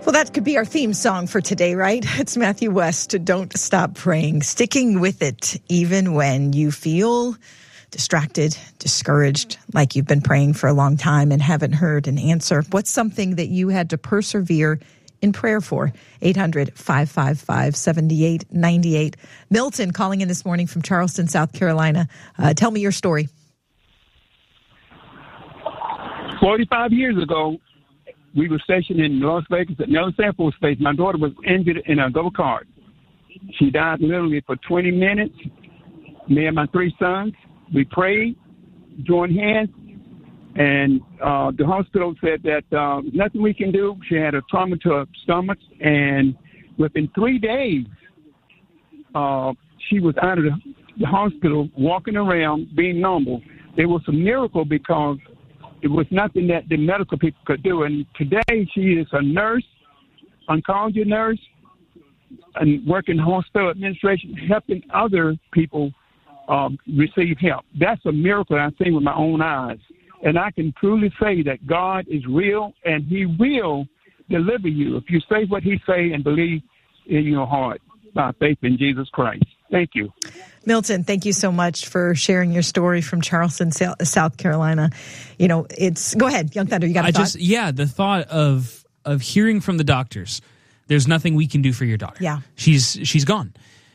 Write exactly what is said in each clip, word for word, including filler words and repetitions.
Well, that could be our theme song for today, right? It's Matthew West, Don't Stop Praying, sticking with it even when you feel distracted, discouraged, like you've been praying for a long time and haven't heard an answer. What's something that you had to persevere in prayer for? eight hundred, five five five, seven eight nine eight. Milton calling in this morning from Charleston, South Carolina. Uh, tell me your story. forty-five years ago, we were stationed in Las Vegas at Nellis Air Force Base. My daughter was injured in a go-kart. She died literally for twenty minutes. Me and my three sons, we prayed, joined hands, and uh, the hospital said that uh, nothing we can do. She had a trauma to her stomach, and within three days, uh, she was out of the, the hospital, walking around, being normal. It was a miracle because it was nothing that the medical people could do. And today she is a nurse, oncology nurse, and working hospital administration, helping other people um, receive help. That's a miracle I've seen with my own eyes. And I can truly say that God is real, and he will deliver you if you say what he say and believe in your heart by faith in Jesus Christ. Thank you. Milton, thank you so much for sharing your story from Charleston, South Carolina. You know, it's go ahead, Young Thunder. You got a I thought? just yeah, the thought of of hearing from the doctors, there's nothing we can do for your daughter. Yeah, she's she's gone.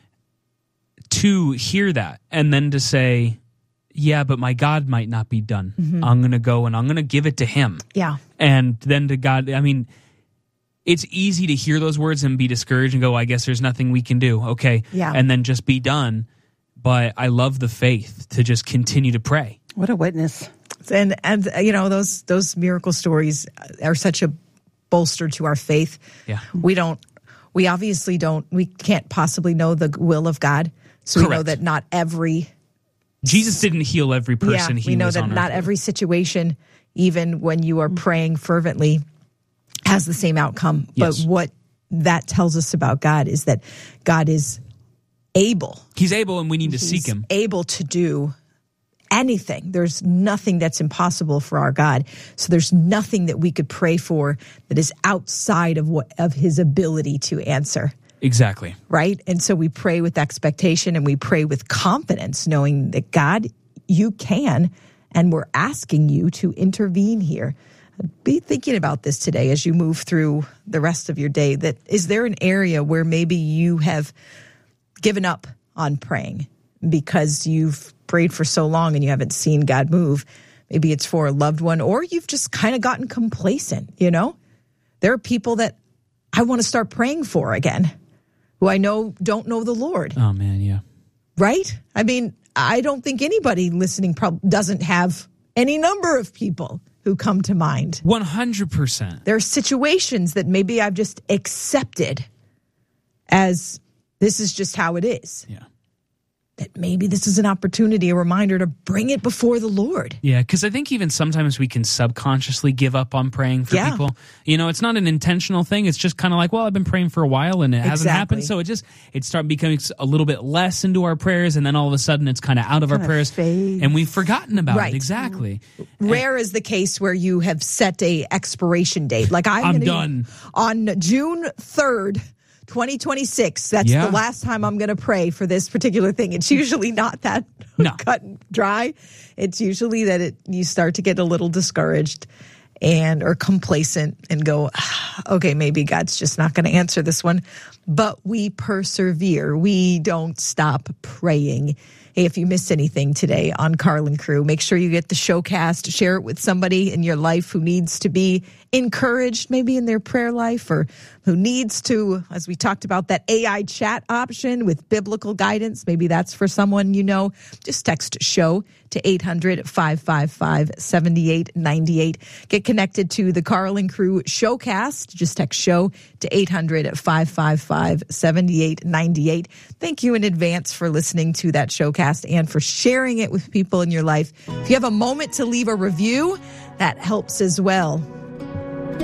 To hear that and then to say, yeah, but my God might not be done. Mm-hmm. I'm going to go and I'm going to give it to him. Yeah, and then to God. I mean, it's easy to hear those words and be discouraged and go, I guess there's nothing we can do. Okay, yeah, and then just be done. But I love the faith to just continue to pray. What a witness. And, and you know, those those miracle stories are such a bolster to our faith. Yeah. We don't, we obviously don't, we can't possibly know the will of God. So Correct. We know that not every... Jesus didn't heal every person. Yeah, he we know was that on not earth. every situation, even when you are praying fervently, has the same outcome. Yes. But what that tells us about God is that God is able. He's able, and we need to He's seek him. Able to do anything. There's nothing that's impossible for our God. So there's nothing that we could pray for that is outside of what of his ability to answer. Exactly. Right? And so we pray with expectation and we pray with confidence, knowing that God, you can, and we're asking you to intervene here. Be thinking about this today as you move through the rest of your day. That is there an area where maybe you have given up on praying because you've prayed for so long and you haven't seen God move? Maybe it's for a loved one, or you've just kind of gotten complacent, you know? There are people that I want to start praying for again who I know don't know the Lord. Oh, man, yeah. Right? I mean, I don't think anybody listening probably doesn't have any number of people who come to mind. one hundred percent. There are situations that maybe I've just accepted as this is just how it is. Yeah. That maybe this is an opportunity, a reminder to bring it before the Lord. Yeah, because I think even sometimes we can subconsciously give up on praying for Yeah. people. You know, it's not an intentional thing. It's just kind of like, well, I've been praying for a while and it hasn't Exactly. happened. So it just, it started becoming a little bit less into our prayers, and then all of a sudden it's kind of out of Kind our of prayers. fades. And we've forgotten about Right. it. Exactly. Rare is the case where you have set a expiration date. Like I'm, I'm gonna, done. on June third, twenty twenty-six. That's Yeah. the last time I'm going to pray for this particular thing. It's usually not that No. cut and dry. It's usually that it you start to get a little discouraged and or complacent and go, ah, okay, maybe God's just not going to answer this one. But we persevere. We don't stop praying. Hey, if you missed anything today on Carl and Crew, make sure you get the showcast, share it with somebody in your life who needs to be encouraged, maybe in their prayer life, or who needs to, as we talked about, that A I chat option with biblical guidance. Maybe that's for someone you know. Just text SHOW to eight hundred, five five five, seven eight nine eight. Get connected to the Carl and Crew showcast. Just text SHOW to eight hundred, five five five, seven eight nine eight. Thank you in advance for listening to that showcast and for sharing it with people in your life. If you have a moment to leave a review, that helps as well.